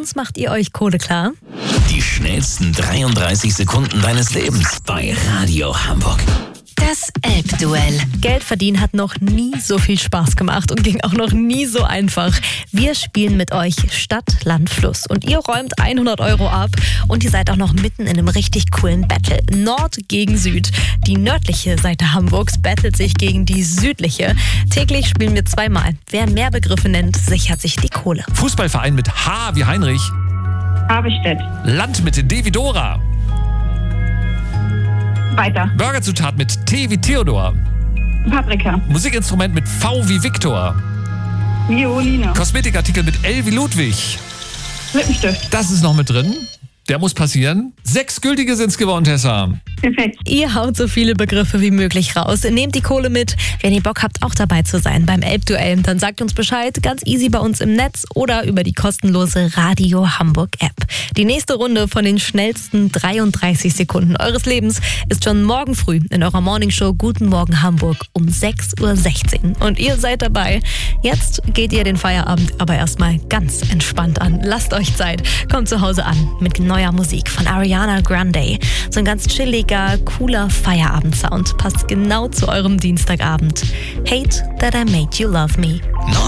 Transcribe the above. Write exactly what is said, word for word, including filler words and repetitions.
uns macht ihr euch Kohle klar. Die schnellsten dreiunddreißig Sekunden deines Lebens bei Radio Hamburg. Das Elbduell. Geld verdienen hat noch nie so viel Spaß gemacht und ging auch noch nie so einfach. Wir spielen mit euch Stadt, Land, Fluss und ihr räumt hundert Euro ab und ihr seid auch noch mitten in einem richtig coolen Battle. Nord gegen Süd. Die nördliche Seite Hamburgs battelt sich gegen die südliche. Täglich spielen wir zweimal. Wer mehr Begriffe nennt, sichert sich die Kohle. Fußballverein mit H wie Heinrich. Habestedt. Land mit D wie Dora. Weiter. Burgerzutat mit T wie Theodor. Paprika. Musikinstrument mit V wie Viktor. Violine. Kosmetikartikel mit L wie Ludwig. Lippenstift. Das ist noch mit drin. Der muss passieren. Sechs gültige sind's geworden, Tessa. Perfekt. Ihr haut so viele Begriffe wie möglich raus. Nehmt die Kohle mit. Wenn ihr Bock habt, auch dabei zu sein beim Elbduell, dann sagt uns Bescheid. Ganz easy bei uns im Netz oder über die kostenlose Radio Hamburg App. Die nächste Runde von den schnellsten dreiunddreißig Sekunden eures Lebens ist schon morgen früh in eurer Morningshow Guten Morgen Hamburg um sechs Uhr sechzehn. Und ihr seid dabei. Jetzt geht ihr den Feierabend aber erstmal ganz entspannt an. Lasst euch Zeit. Kommt zu Hause an mit neuer Musik von Ariana Grande. So ein ganz chilliger, cooler Feierabendsound. Passt genau zu eurem Dienstagabend. Hate that I made you love me.